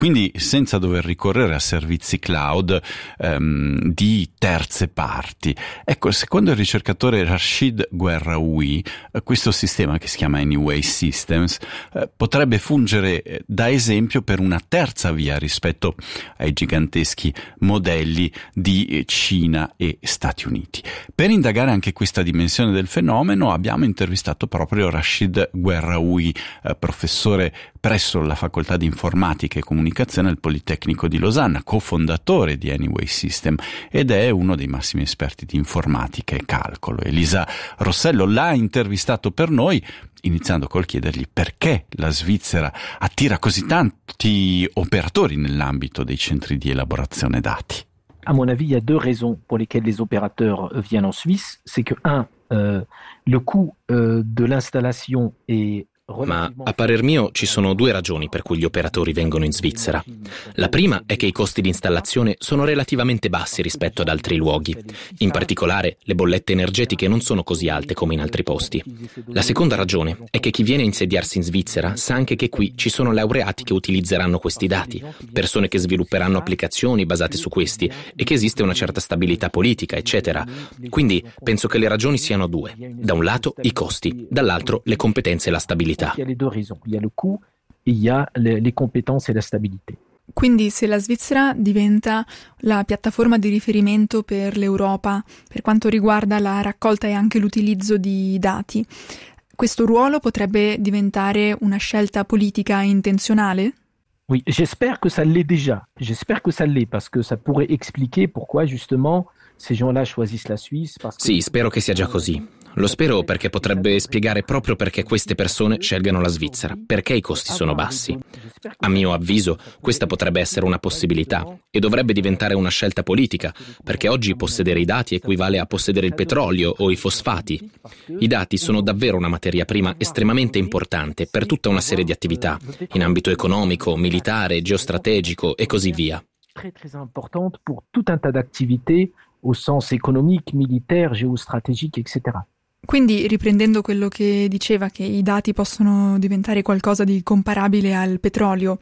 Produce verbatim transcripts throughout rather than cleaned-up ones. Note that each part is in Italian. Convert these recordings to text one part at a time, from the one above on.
quindi senza dover ricorrere a servizi cloud ehm, di terze parti. Ecco, secondo il ricercatore Rashid Guerraoui, eh, questo sistema, che si chiama Anyway Systems, eh, potrebbe fungere da esempio per una terza via rispetto ai giganteschi modelli di Cina e Stati Uniti. Per indagare anche questa dimensione del fenomeno abbiamo intervistato proprio Rashid Guerraoui, eh, professore presso la Facoltà di Informatica e Comunicazione al Politecnico di Losanna, cofondatore di Anyway System, ed è uno dei massimi esperti di informatica e calcolo. Elisa Rossello l'ha intervistato per noi, iniziando col chiedergli perché la Svizzera attira così tanti operatori nell'ambito dei centri di elaborazione dati. À mon avis, il y a deux raisons pour lesquelles les opérateurs viennent en Suisse. C'est que, un, euh, le coût euh, de l'installation est Ma a parer mio ci sono due ragioni per cui gli operatori vengono in Svizzera. La prima è che i costi di installazione sono relativamente bassi rispetto ad altri luoghi. In particolare, le bollette energetiche non sono così alte come in altri posti. La seconda ragione è che chi viene a insediarsi in Svizzera sa anche che qui ci sono laureati che utilizzeranno questi dati, persone che svilupperanno applicazioni basate su questi e che esiste una certa stabilità politica, eccetera. Quindi penso che le ragioni siano due. Da un lato i costi, dall'altro le competenze e la stabilità. Il y a les deux raisons. Il y a le coût et il y a le, les compétences et la stabilité. Quindi se la Svizzera diventa la piattaforma di riferimento per l'Europa per quanto riguarda la raccolta e anche l'utilizzo di dati, questo ruolo potrebbe diventare una scelta politica intenzionale? Oui, j'espère que ça l'est déjà. J'espère que ça l'est parce que ça pourrait expliquer pourquoi justement ces gens-là choisissent la Suisse. Parce que... Sì, spero che sia già così. Lo spero perché potrebbe spiegare proprio perché queste persone scelgano la Svizzera, perché i costi sono bassi. A mio avviso, questa potrebbe essere una possibilità e dovrebbe diventare una scelta politica, perché oggi possedere i dati equivale a possedere il petrolio o i fosfati. I dati sono davvero una materia prima estremamente importante per tutta una serie di attività, in ambito economico, militare, geostrategico e così via. Très très importante pour tout un tas d'activités au sens économique, militaire, géostratégique, et cetera. Quindi, riprendendo quello che diceva, che i dati possono diventare qualcosa di comparabile al petrolio,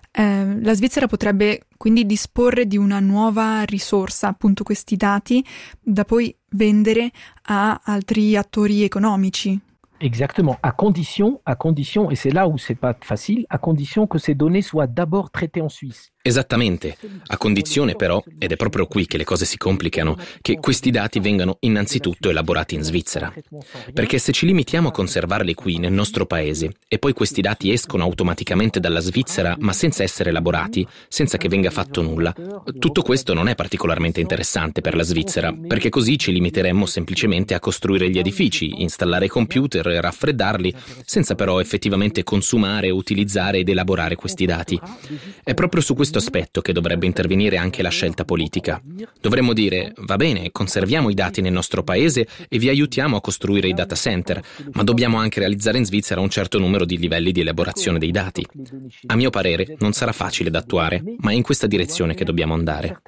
eh, la Svizzera potrebbe quindi disporre di una nuova risorsa, appunto questi dati, da poi vendere a altri attori economici. Exactement, à condition, à condition, et c'est là où c'est pas facile, à condition que ces données soient d'abord traitées en Suisse. Esattamente, a condizione però, ed è proprio qui che le cose si complicano, che questi dati vengano innanzitutto elaborati in Svizzera. Perché se ci limitiamo a conservarli qui nel nostro paese e poi questi dati escono automaticamente dalla Svizzera ma senza essere elaborati, senza che venga fatto nulla, tutto questo non è particolarmente interessante per la Svizzera, perché così ci limiteremmo semplicemente a costruire gli edifici, installare i computer e raffreddarli, senza però effettivamente consumare, utilizzare ed elaborare questi dati. È proprio su questo aspetto che dovrebbe intervenire anche la scelta politica. Dovremmo dire, va bene, conserviamo i dati nel nostro paese e vi aiutiamo a costruire i data center, ma dobbiamo anche realizzare in Svizzera un certo numero di livelli di elaborazione dei dati. A mio parere non sarà facile da attuare, ma è in questa direzione che dobbiamo andare.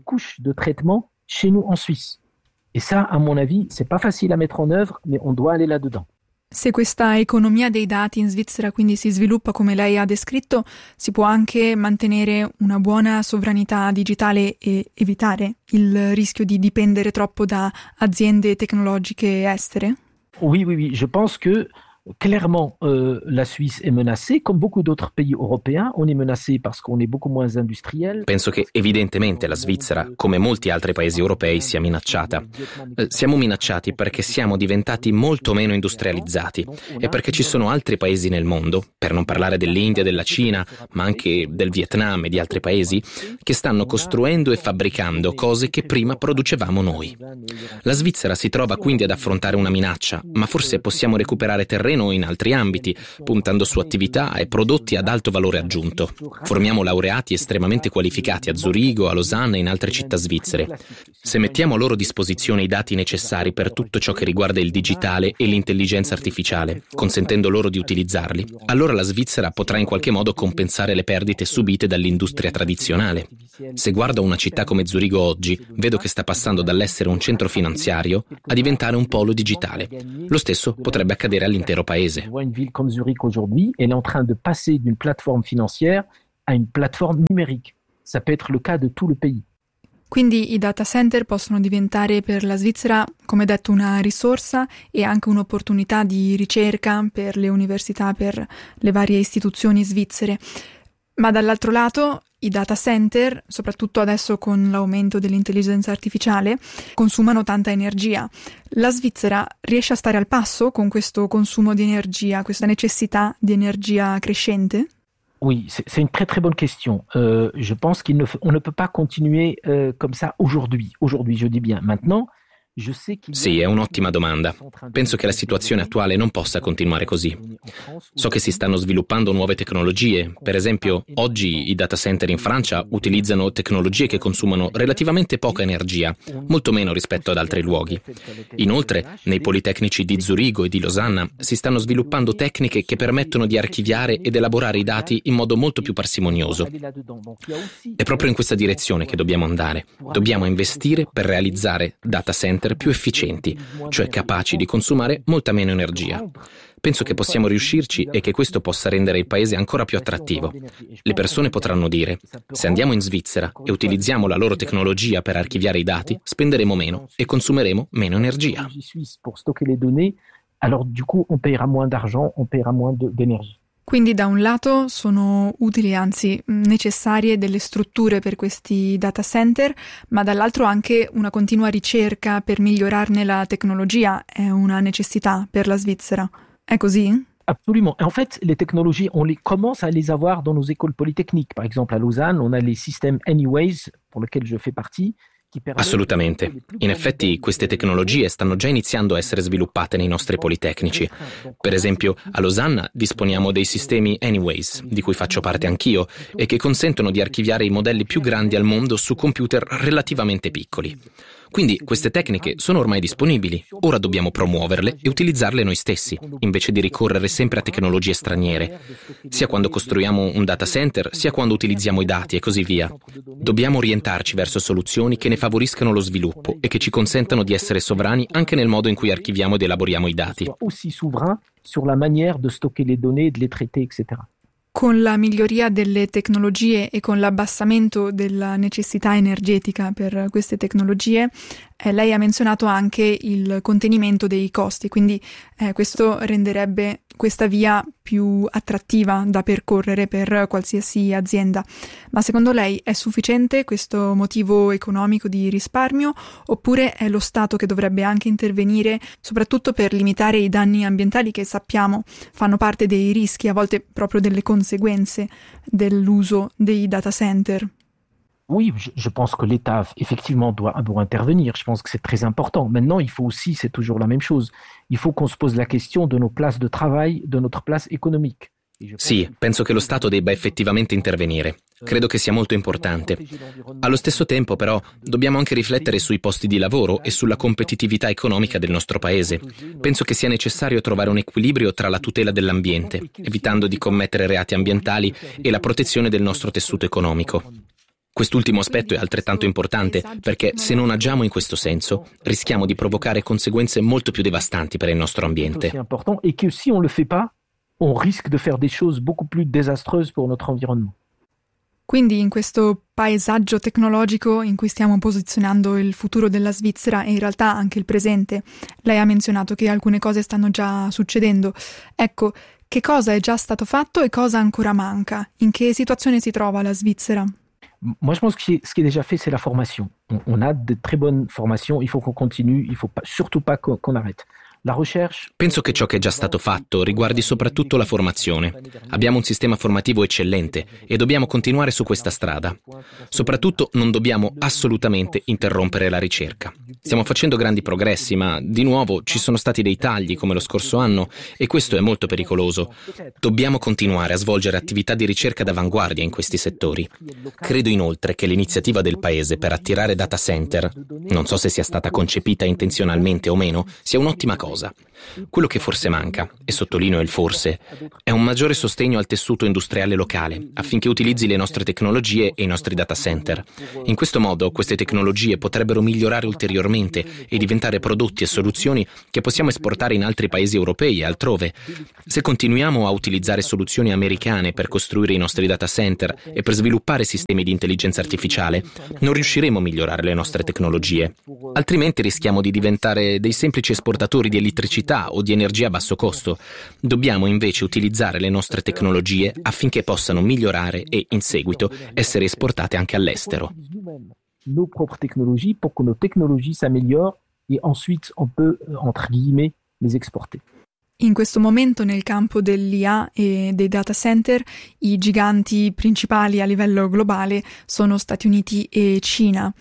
Et ça, à mon avis, c'est pas facile à mettre en œuvre, mais on doit aller là-dedans. Se questa economia dei dati in Svizzera quindi si sviluppa come lei ha descritto, si può anche mantenere una buona sovranità digitale e evitare il rischio di dipendere troppo da aziende tecnologiche estere? Oui, oui, oui. Je pense que clairement, euh, la Suisse est menacée, comme beaucoup d'autres pays européens. On est menacé parce qu'on est beaucoup moins industriel. Penso che evidentemente la Svizzera, come molti altri paesi europei, sia minacciata. Eh, siamo minacciati perché siamo diventati molto meno industrializzati e perché ci sono altri paesi nel mondo, per non parlare dell'India, della Cina, ma anche del Vietnam e di altri paesi, che stanno costruendo e fabbricando cose che prima producevamo noi. La Svizzera si trova quindi ad affrontare una minaccia, ma forse possiamo recuperare terreno in altri ambiti, puntando su attività e prodotti ad alto valore aggiunto. Formiamo laureati estremamente qualificati a Zurigo, a Losanna e in altre città svizzere. Se mettiamo a loro disposizione i dati necessari per tutto ciò che riguarda il digitale e l'intelligenza artificiale, consentendo loro di utilizzarli, allora la Svizzera potrà in qualche modo compensare le perdite subite dall'industria tradizionale. Se guardo una città come Zurigo oggi, vedo che sta passando dall'essere un centro finanziario a diventare un polo digitale. Lo stesso potrebbe accadere all'intero paese. Une ville comme Zurich aujourd'hui, elle est en train de passer d'une plateforme financière à une plateforme numérique. Ça peut être le cas de tout le pays. Quindi i data center possono diventare per la Svizzera, come detto, una risorsa e anche un'opportunità di ricerca per le università, per le varie istituzioni svizzere. Ma dall'altro lato i data center, soprattutto adesso con l'aumento dell'intelligenza artificiale, consumano tanta energia. La Svizzera riesce a stare al passo con questo consumo di energia, questa necessità di energia crescente? Oui, c'est, c'est une très très bonne question. Euh, je pense qu'on ne, on ne peut pas continuer euh, comme ça aujourd'hui. Aujourd'hui, je dis bien. Maintenant, je sais qu'il... Sì, è un'ottima domanda. Penso che la situazione attuale non possa continuare così. So che si stanno sviluppando nuove tecnologie. Per esempio, oggi i data center in Francia utilizzano tecnologie che consumano relativamente poca energia, molto meno rispetto ad altri luoghi. Inoltre, nei politecnici di Zurigo e di Losanna si stanno sviluppando tecniche che permettono di archiviare ed elaborare i dati in modo molto più parsimonioso. È proprio in questa direzione che dobbiamo andare. Dobbiamo investire per realizzare data center più efficienti, cioè capaci di consumare molta meno energia. Penso che possiamo riuscirci e che questo possa rendere il paese ancora più attrattivo. Le persone potranno dire: se andiamo in Svizzera e utilizziamo la loro tecnologia per archiviare i dati, spenderemo meno e consumeremo meno energia. Alors du coup, on paiera moins d'argent, on paiera moins d'énergie. Quindi da un lato sono utili, anzi necessarie, delle strutture per questi data center, ma dall'altro anche una continua ricerca per migliorarne la tecnologia è una necessità per la Svizzera. È così? Absolument. En fait, les technologies, on les commence à les avoir dans nos écoles polytechniques. Par exemple, à Lausanne, on a les systèmes Anyways, pour lesquels je fais partie. Assolutamente. In effetti queste tecnologie stanno già iniziando a essere sviluppate nei nostri politecnici. Per esempio, a Losanna disponiamo dei sistemi Anyways, di cui faccio parte anch'io, e che consentono di archiviare i modelli più grandi al mondo su computer relativamente piccoli. Quindi queste tecniche sono ormai disponibili, ora dobbiamo promuoverle e utilizzarle noi stessi, invece di ricorrere sempre a tecnologie straniere, sia quando costruiamo un data center, sia quando utilizziamo i dati e così via. Dobbiamo orientarci verso soluzioni che ne favoriscano lo sviluppo e che ci consentano di essere sovrani anche nel modo in cui archiviamo ed elaboriamo i dati. Aussi souverain sur la manière de stocker les données, de les traiter, et cetera. Con la miglioria delle tecnologie e con l'abbassamento della necessità energetica per queste tecnologie, eh, lei ha menzionato anche il contenimento dei costi, quindi eh, questo renderebbe questa via più attrattiva da percorrere per qualsiasi azienda. Ma secondo lei è sufficiente questo motivo economico di risparmio, oppure è lo Stato che dovrebbe anche intervenire, soprattutto per limitare i danni ambientali che sappiamo fanno parte dei rischi, a volte proprio delle conseguenze dell'uso dei data center? Oui, je, je pense que l'État, effectivement, doit, doit intervenir. Je pense que c'est très important. Maintenant, il faut aussi, c'est toujours la même chose, il faut qu'on se pose la question de nos places de travail, de notre place économique. Sì, penso che lo Stato debba effettivamente intervenire. Credo che sia molto importante. Allo stesso tempo, però, dobbiamo anche riflettere sui posti di lavoro e sulla competitività economica del nostro paese. Penso che sia necessario trovare un equilibrio tra la tutela dell'ambiente, evitando di commettere reati ambientali, e la protezione del nostro tessuto economico. Quest'ultimo aspetto è altrettanto importante perché se non agiamo in questo senso rischiamo di provocare conseguenze molto più devastanti per il nostro ambiente. C'est important et que si on le fait pas, on risque de faire des choses beaucoup plus désastreuses pour notre environnement. Quindi in questo paesaggio tecnologico in cui stiamo posizionando il futuro della Svizzera e in realtà anche il presente, lei ha menzionato che alcune cose stanno già succedendo. Ecco, che cosa è già stato fatto e cosa ancora manca? In che situazione si trova la Svizzera? Moi, je pense que ce qui est déjà fait, c'est la formation. On, on a de très bonnes formations, il faut qu'on continue, il faut pas, surtout pas qu'on, qu'on arrête. La recherche... Penso che ciò che è già stato fatto riguardi soprattutto la formazione. Abbiamo un sistema formativo eccellente e dobbiamo continuare su questa strada. Soprattutto non dobbiamo assolutamente interrompere la ricerca. Stiamo facendo grandi progressi, ma di nuovo ci sono stati dei tagli come lo scorso anno e questo è molto pericoloso. Dobbiamo continuare a svolgere attività di ricerca d'avanguardia in questi settori. Credo inoltre che l'iniziativa del Paese per attirare data center, non so se sia stata concepita intenzionalmente o meno, sia un'ottima cosa. cosa. Quello che forse manca, e sottolineo il forse, è un maggiore sostegno al tessuto industriale locale, affinché utilizzi le nostre tecnologie e i nostri data center. In questo modo queste tecnologie potrebbero migliorare ulteriormente e diventare prodotti e soluzioni che possiamo esportare in altri paesi europei e altrove. Se continuiamo a utilizzare soluzioni americane per costruire i nostri data center e per sviluppare sistemi di intelligenza artificiale, non riusciremo a migliorare le nostre tecnologie. Altrimenti rischiamo di diventare dei semplici esportatori di elettricità o di energia a basso costo. Dobbiamo invece utilizzare le nostre tecnologie affinché possano migliorare e, in seguito, essere esportate anche all'estero. Nos propres technologies pour que nos technologies s'améliorent et ensuite on peut, entre guillemets, les exporter. In questo momento nel campo dell'I A e dei data center i giganti principali a livello globale sono Stati Uniti e Cina.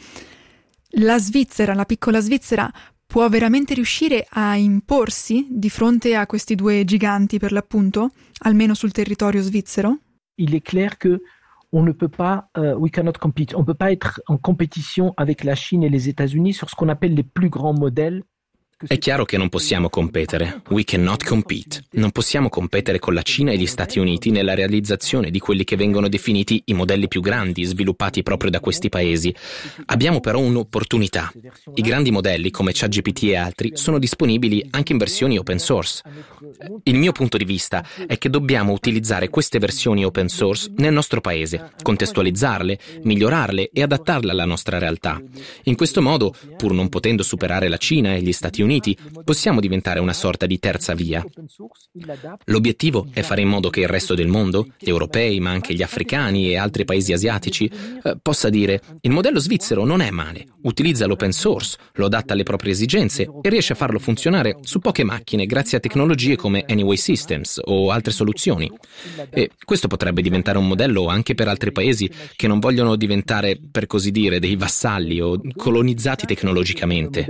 La Svizzera, la piccola Svizzera, può veramente riuscire a imporsi di fronte a questi due giganti per l'appunto, almeno sul territorio svizzero? Il est clair que on ne peut pas, uh, we cannot compete. On ne peut pas être en compétition avec la Chine et les États-Unis sur ce qu'on appelle les plus grands modèles. È chiaro che non possiamo competere. We cannot compete. Non possiamo competere con la Cina e gli Stati Uniti nella realizzazione di quelli che vengono definiti i modelli più grandi sviluppati proprio da questi paesi. Abbiamo però un'opportunità. I grandi modelli come ChatGPT e altri sono disponibili anche in versioni open source. Il mio punto di vista è che dobbiamo utilizzare queste versioni open source nel nostro paese, contestualizzarle, migliorarle e adattarle alla nostra realtà. In questo modo, pur non potendo superare la Cina e gli Stati Uniti, possiamo diventare una sorta di terza via. L'obiettivo è fare in modo che il resto del mondo, gli europei ma anche gli africani e altri paesi asiatici, eh, possa dire: il modello svizzero non è male, utilizza l'open source, lo adatta alle proprie esigenze e riesce a farlo funzionare su poche macchine grazie a tecnologie come Anyway Systems o altre soluzioni. E questo potrebbe diventare un modello anche per altri paesi che non vogliono diventare, per così dire, dei vassalli o colonizzati tecnologicamente.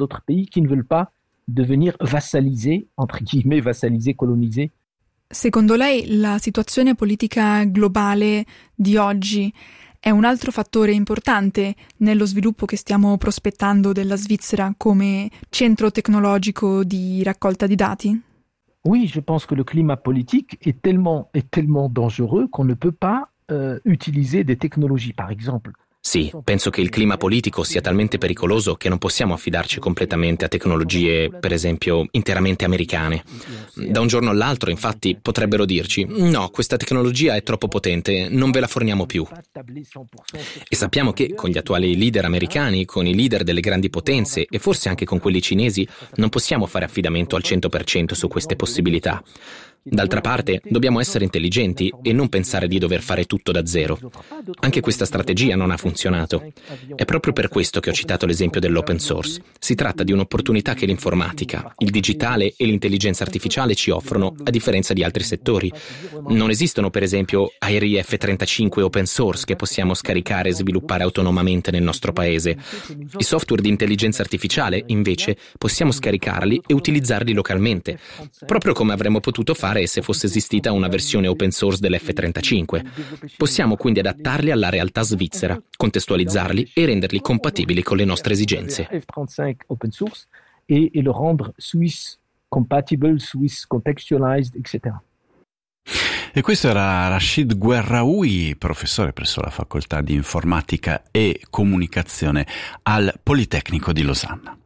Devenir vassalisé, entre guillemets, vassalisé, colonisé. Secondo lei la situazione politica globale di oggi è un altro fattore importante nello sviluppo che stiamo prospettando della Svizzera come centro tecnologico di raccolta di dati? Oui, je pense que le climat politique est tellement, est tellement dangereux qu'on ne peut pas euh, utiliser des technologies, par exemple. Sì, penso che il clima politico sia talmente pericoloso che non possiamo affidarci completamente a tecnologie, per esempio, interamente americane. Da un giorno all'altro, infatti, potrebbero dirci: no, questa tecnologia è troppo potente, non ve la forniamo più. E sappiamo che con gli attuali leader americani, con i leader delle grandi potenze e forse anche con quelli cinesi, non possiamo fare affidamento al cento per cento su queste possibilità. D'altra parte, dobbiamo essere intelligenti e non pensare di dover fare tutto da zero. Anche questa strategia non ha funzionato. È proprio per questo che ho citato l'esempio dell'open source. Si tratta di un'opportunità che l'informatica, il digitale e l'intelligenza artificiale ci offrono, a differenza di altri settori. Non esistono, per esempio, aerei effe trentacinque open source che possiamo scaricare e sviluppare autonomamente nel nostro paese. I software di intelligenza artificiale, invece, possiamo scaricarli e utilizzarli localmente, proprio come avremmo potuto fare se fosse esistita una versione open source dell'effe trentacinque. Possiamo quindi adattarli alla realtà svizzera, contestualizzarli e renderli compatibili con le nostre esigenze. effe trentacinque open source e, e lo rendre Swiss compatible, Swiss contextualized, eccetera. E questo era Rachid Guerraoui, professore presso la Facoltà di Informatica e Comunicazione al Politecnico di Losanna.